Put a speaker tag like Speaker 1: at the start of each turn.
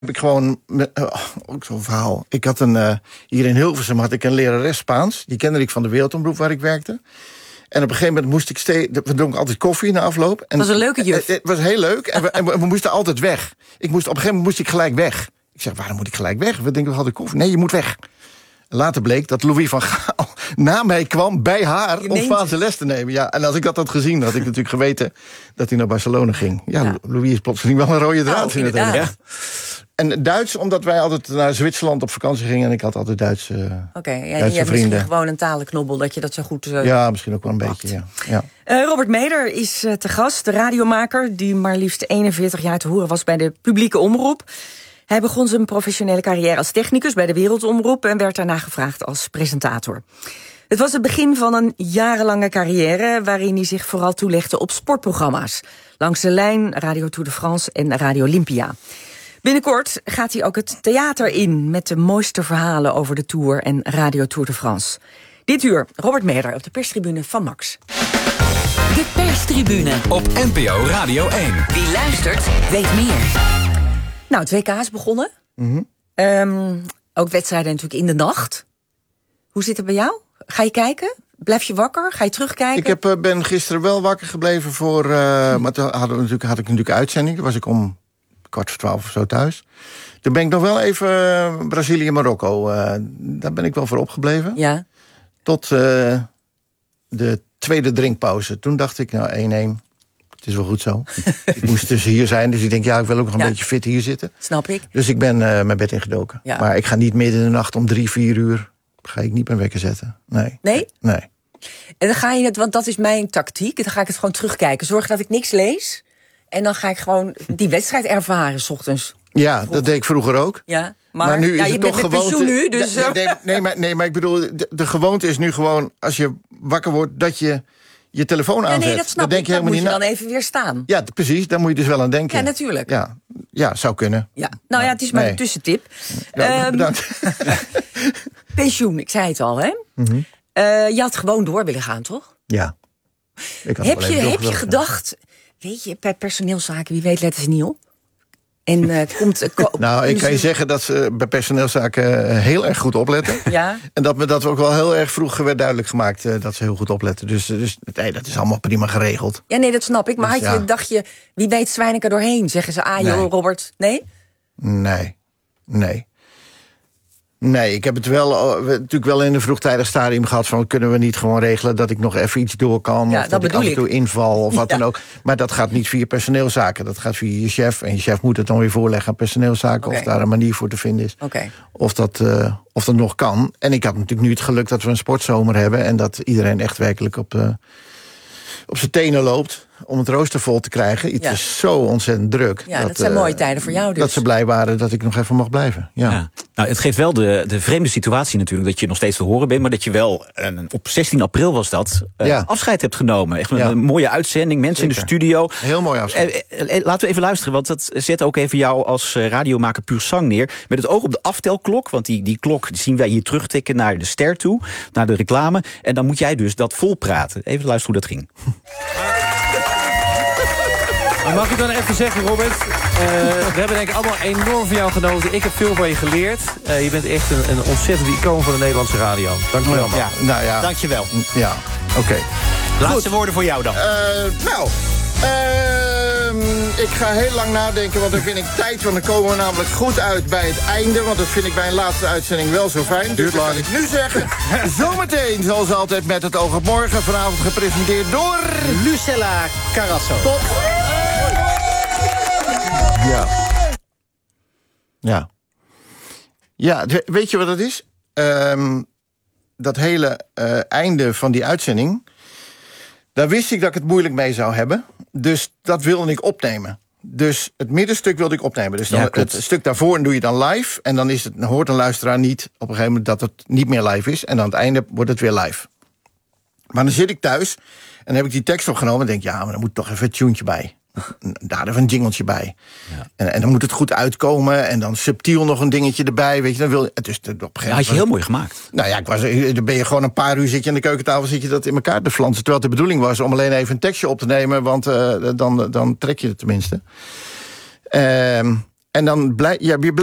Speaker 1: heb ik gewoon, ook zo'n verhaal. Ik had hier in Hilversum had ik een lerares Spaans. Die kende ik van de Wereldomroep waar ik werkte. En op een gegeven moment moest ik we dronken altijd koffie na afloop. En
Speaker 2: dat was een leuke juf.
Speaker 1: Het was heel leuk. En we moesten altijd weg. Op een gegeven moment moest ik gelijk weg. Ik zeg, waarom moet ik gelijk weg? We denken, we hadden koffie. Nee, je moet weg. Later bleek dat Louis van Gaal na mij kwam bij haar om Spaanse les te nemen. Ja, en als ik dat had gezien, had ik natuurlijk geweten dat hij naar Barcelona ging. Ja. Louis is plotseling wel een rode draad in het hele. Ja. En Duits, omdat wij altijd naar Zwitserland op vakantie gingen en ik had altijd Duitse
Speaker 2: Duitse
Speaker 1: vrienden.
Speaker 2: Je hebt misschien gewoon een talenknobbel dat je dat zo goed
Speaker 1: ja, misschien ook wel een beetje, ja.
Speaker 2: Robert Meder is te gast, de radiomaker die maar liefst 41 jaar te horen was bij de publieke omroep. Hij begon zijn professionele carrière als technicus bij de Wereldomroep en werd daarna gevraagd als presentator. Het was het begin van een jarenlange carrière waarin hij zich vooral toelegde op sportprogramma's. Langs de Lijn, Radio Tour de France en Radio Olympia. Binnenkort gaat hij ook het theater in met de mooiste verhalen over de Tour en Radio Tour de France. Dit uur Robert Meder op de perstribune van Max.
Speaker 3: De perstribune
Speaker 4: op NPO Radio 1.
Speaker 3: Wie luistert, weet meer.
Speaker 2: Nou, het WK is begonnen. Ook wedstrijden natuurlijk in de nacht. Hoe zit het bij jou? Ga je kijken? Blijf je wakker? Ga je terugkijken?
Speaker 1: Ik ben gisteren wel wakker gebleven voor... maar toen had ik natuurlijk uitzending. Toen was ik om 11:45 of zo thuis. Toen ben ik nog wel even Brazilië-Marokko. Daar ben ik wel voor opgebleven.
Speaker 2: Ja.
Speaker 1: Tot de tweede drinkpauze. Toen dacht ik, 1-1... Het is wel goed zo. Ik moest dus hier zijn, dus ik denk, ik wil ook nog een beetje fit hier zitten.
Speaker 2: Snap ik.
Speaker 1: Dus ik ben mijn bed ingedoken. Ja. Maar ik ga niet midden in de nacht om 3-4 uur... ga ik niet mijn wekker zetten. Nee?
Speaker 2: Nee.
Speaker 1: En
Speaker 2: dan ga je het, want dat is mijn tactiek, dan ga ik het gewoon terugkijken. Zorg dat ik niks lees. En dan ga ik gewoon die wedstrijd ervaren 's ochtends.
Speaker 1: Ja, dat deed ik vroeger ook.
Speaker 2: Ja,
Speaker 1: maar nu is het toch gewoonte.
Speaker 2: Nu, dus
Speaker 1: nee, maar ik bedoel, de gewoonte is nu gewoon... als je wakker wordt, dat je je telefoon aanzet.
Speaker 2: Nee, dat snap
Speaker 1: denk
Speaker 2: ik. Dan moet je dan even weer staan.
Speaker 1: Ja, precies. Daar moet je dus wel aan denken.
Speaker 2: Ja, natuurlijk.
Speaker 1: Ja, zou kunnen.
Speaker 2: Ja. Nou het is maar een tussentip.
Speaker 1: Bedankt.
Speaker 2: Pensioen, ik zei het al, hè?
Speaker 1: Mm-hmm.
Speaker 2: Je had gewoon door willen gaan, toch?
Speaker 1: Ja.
Speaker 2: Heb je gedacht... Weet je, bij personeelszaken, wie weet letten ze niet op? En
Speaker 1: ik kan je zeggen dat ze bij personeelszaken heel erg goed opletten.
Speaker 2: Ja. En
Speaker 1: dat we ook wel heel erg vroeg werd duidelijk gemaakt dat ze heel goed opletten. Dus dat is allemaal prima geregeld.
Speaker 2: Ja, nee, dat snap ik. Maar
Speaker 1: dus,
Speaker 2: dacht je, wie weet zwijn ik er doorheen? Zeggen ze, joh, Robert, nee?
Speaker 1: Nee, ik heb het natuurlijk wel in een vroegtijdig stadium gehad van... kunnen we niet gewoon regelen dat ik nog even iets door kan...
Speaker 2: Ja,
Speaker 1: of dat ik af en toe inval of wat dan ook. Maar dat gaat niet via personeelszaken. Dat gaat via je chef. En je chef moet het dan weer voorleggen aan personeelszaken... of daar een manier voor te vinden is. Of dat nog kan. En ik had natuurlijk nu het geluk dat we een sportzomer hebben... en dat iedereen echt werkelijk op zijn tenen loopt... om het rooster vol te krijgen. Het is zo ontzettend druk.
Speaker 2: Ja, dat zijn mooie tijden voor jou dus.
Speaker 1: Dat ze blij waren dat ik nog even mag blijven. Ja.
Speaker 5: Nou, het geeft wel de vreemde situatie natuurlijk... dat je nog steeds te horen bent... maar dat je wel, op 16 april was dat... afscheid hebt genomen. Echt een mooie uitzending, mensen in de studio.
Speaker 1: Heel mooi afscheid.
Speaker 5: Laten we even luisteren, want dat zet ook even jou... als radiomaker puur zang neer. Met het oog op de aftelklok, want die klok zien wij hier terugtikken... naar de ster toe, naar de reclame. En dan moet jij dus dat volpraten. Even luisteren hoe dat ging.
Speaker 6: Mag ik dan even zeggen, Robert? We hebben denk ik allemaal enorm van jou genoten. Ik heb veel van je geleerd. Je bent echt een ontzettend icoon van de Nederlandse radio. Dank je wel, man.
Speaker 5: Dank je wel.
Speaker 1: Ja, oké.
Speaker 5: Laatste woorden voor jou dan.
Speaker 1: Ik ga heel lang nadenken, want dan vind ik tijd... want dan komen we namelijk goed uit bij het einde... want dat vind ik bij een laatste uitzending wel zo fijn. Dus dat kan ik nu zeggen. Zometeen, zoals altijd, met het oog op morgen. Vanavond gepresenteerd door...
Speaker 5: Lucella Carrasso.
Speaker 1: Tot... Ja, weet je wat het is? Dat hele einde van die uitzending... daar wist ik dat ik het moeilijk mee zou hebben. Dus dat wilde ik opnemen. Dus het middenstuk wilde ik opnemen. Dus dan het stuk daarvoor doe je dan live. En dan hoort een luisteraar niet op een gegeven moment... dat het niet meer live is. En aan het einde wordt het weer live. Maar dan zit ik thuis en dan heb ik die tekst opgenomen... en denk maar dan moet toch even een tuentje bij. Daar even een jingeltje bij. Ja. En dan moet het goed uitkomen. En dan subtiel nog een dingetje erbij. Weet je, dan wil je, dus op een gegeven moment
Speaker 5: had je heel mooi gemaakt.
Speaker 1: Nou ja, dan ben je gewoon een paar uur zit je aan de keukentafel... zit je dat in elkaar te flansen. Terwijl de bedoeling was om alleen even een tekstje op te nemen... want dan trek je het tenminste. En dan blijf je